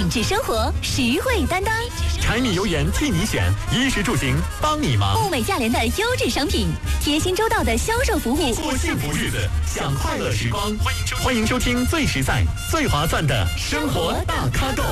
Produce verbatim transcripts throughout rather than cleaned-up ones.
品质生活，实惠担当。 柴米油盐替你选，衣食住行帮你忙。 物美价廉的优质商品，贴心周到的销售服务， 过幸福日子，享快乐时光。欢迎收欢迎收听最实在、最划算的生活大咖购。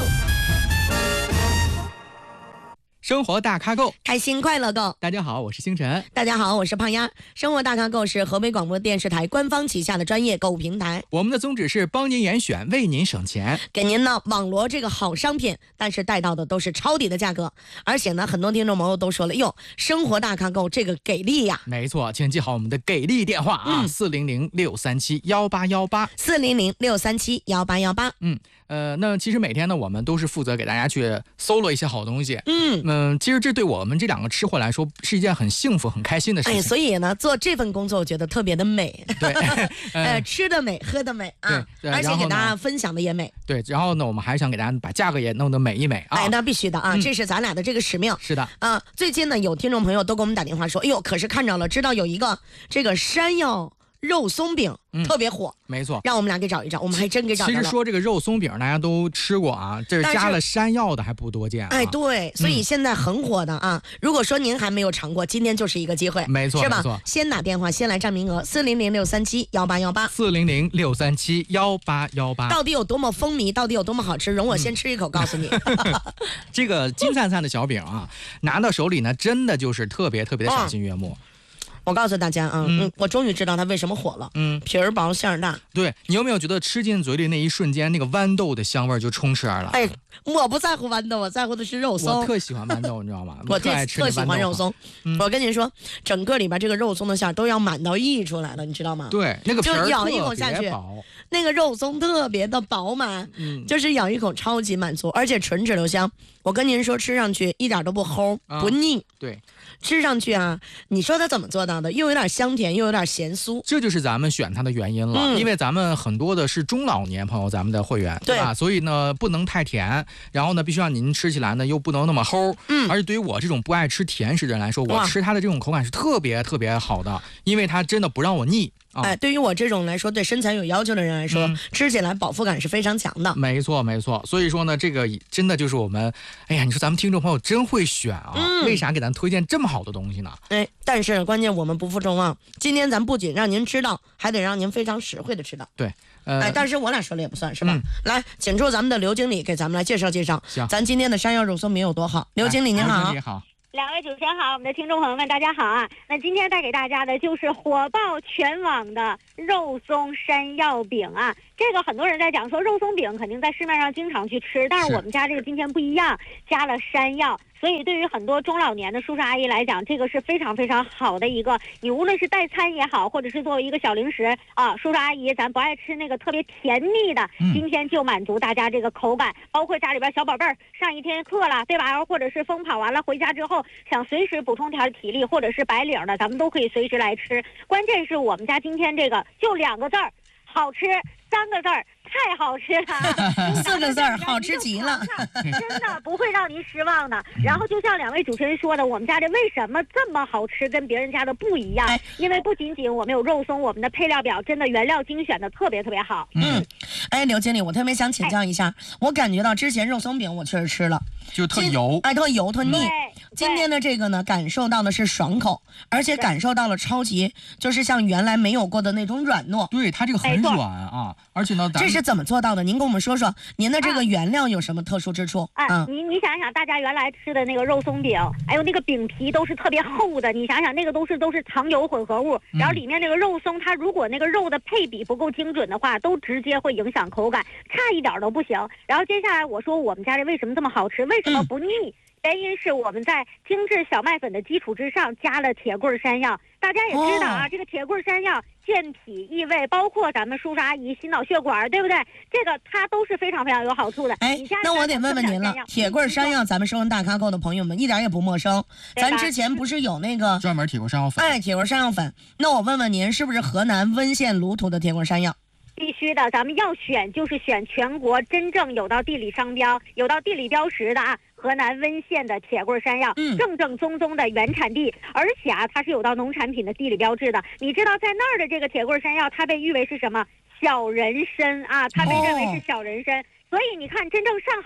生活大咖购， 开心快乐购。 大家好，我是星辰。 大家好，我是胖丫。生活大咖购是河北广播电视台官方旗下的专业购物平台。 我们的宗旨是帮您严选，为您省钱， 给您呢网罗这个好商品，但是带到的都是超低的价格。而且呢，很多听众朋友都说了，哟，生活大咖购这个给力呀！ 没错，请记好我们的给力电话啊，四零零六三七幺八幺八， 四零零六三七幺八幺八。 嗯。呃，那其实每天呢，我们都是负责给大家去搜罗一些好东西。 嗯嗯，其实这对我们这两个吃货来说是一件很幸福、很开心的事情。 哎，所以呢，做这份工作我觉得特别的美。 对， 呃，吃的美，喝的美啊， 对， 而且给大家分享的也美。 对，然后呢，我们还想给大家把价格也弄得美一美啊。 哎，那必须的啊，嗯、这是咱俩的这个使命。 是的啊，最近呢，有听众朋友都给我们打电话说，哎呦，可是看着了，知道有一个这个山药肉松饼、嗯、特别火， 没错， 让我们俩给找一找，我们还真给找着了。 其实说这个肉松饼大家都吃过啊，这是加了山药的还不多见、啊。 哎，对，所以现在很火的啊、嗯。如果说您还没有尝过，今天就是一个机会， 没错， 是吧？ 没错， 先打电话，先来占名额，四零零六三七幺八幺八， 四零零六三七幺八幺八。 到底有多么风靡，到底有多么好吃，容我先吃一口，告诉你。 这个金灿灿的小饼啊，拿到手里呢，真的就是特别特别的赏心悦目。 嗯我告诉大家啊，嗯，我终于知道它为什么火了。嗯，皮儿薄馅儿大。 对，你有没有觉得吃进嘴里那一瞬间，那个豌豆的香味就充斥而来？ 哎，我不在乎豌豆，我在乎的是肉松。 我特喜欢豌豆，你知道吗？ 我特爱吃特喜欢肉松、嗯。我跟您说，整个里边这个肉松的馅都要满到溢出来了，你知道吗？ 对，那个皮儿就咬一口下去，那个肉松特别的饱满，嗯，就是咬一口超级满足，而且纯质留香。我跟您说，吃上去一点都不齁，啊、不腻。 对， 吃上去啊，你说它怎么做到的？又有点香甜，又有点咸酥， 这就是咱们选它的原因了。嗯、因为咱们很多的是中老年朋友，咱们的会员，对吧？所以呢，不能太甜，然后呢，必须让您吃起来呢又不能那么齁。嗯，而且对于我这种不爱吃甜食的人来说，我吃它的这种口感是特别特别好的，因为它真的不让我腻。 哎，对于我这种来说，对身材有要求的人来说、嗯，吃起来饱腹感是非常强的。 没错，没错。所以说呢，这个真的就是我们，哎呀，你说咱们听众朋友真会选啊！嗯、为啥给咱推荐这么好的东西呢？ 哎，但是关键我们不负众望，今天咱不仅让您知道，还得让您非常实惠的吃到。 对，呃， 哎，但是我俩说了也不算是吧？嗯、来，请出咱们的刘经理给咱们来介绍介绍，咱今天的山药肉松饼有多好。刘经理您好。 刘经理好。 两位主持人好，我们的听众朋友们大家好啊！那今天带给大家的就是火爆全网的肉松山药饼啊！这个很多人在讲说肉松饼肯定在市面上经常去吃，但是我们家这个今天不一样，加了山药。所以对于很多中老年的叔叔阿姨来讲，这个是非常非常好的一个，你无论是代餐也好，或者是作为一个小零食啊，叔叔阿姨咱不爱吃那个特别甜腻的，今天就满足大家这个口感，包括家里边小宝贝儿上一天课了，对吧？或者是疯跑完了回家之后想随时补充点体力，或者是白领的，咱们都可以随时来吃。关键是我们家今天这个就两个字儿，好吃，三个字儿。太好吃了， 四个字儿好吃极了， 真的不会让您失望的。然后就像两位主持人说的，我们家这为什么这么好吃，跟别人家的不一样？哎、因为不仅仅我们有肉松，我们的配料表真的原料精选的特别特别好。 嗯，哎，刘经理，我特别想请教一下，哎、我感觉到之前肉松饼我确实吃了， 就特油， 哎，特油特腻。今天的这个呢，感受到的是爽口，而且感受到了超级，就是像原来没有过的那种软糯。 对，它这个很软啊，而且呢， 这是怎么做到的？您跟我们说说，您的这个原料有什么特殊之处？ 啊，嗯、你你想想，大家原来吃的那个肉松饼，还有那个饼皮都是特别厚的，你想想那个都是都是糖油混合物，然后里面那个肉松，它如果那个肉的配比不够精准的话，都直接会影响口感，差一点都不行。然后接下来我说我们家这为什么这么好吃，为什么不腻？嗯原因是我们在精致小麦粉的基础之上加了铁棍山药，大家也知道啊，哦、这个铁棍山药健脾益胃，包括咱们叔叔阿姨心脑血管，对不对？这个它都是非常非常有好处的。 哎，那我得问问您了，铁棍山药，咱们收人大咖购的朋友们一点也不陌生。咱之前不是有那个专门铁棍山药粉？ 哎，铁棍山药粉。那我问问您，是不是河南温县鲁土的铁棍山药？ 必须的，咱们要选就是选全国真正有到地理商标、有到地理标识的啊。河南温县的铁棍山药，嗯，正正宗宗的原产地，而且啊，它是有到农产品的地理标志的。你知道在那儿的这个铁棍山药，它被誉为是什么？小人参啊，它被认为是小人参。哦、所以你看，真正上海。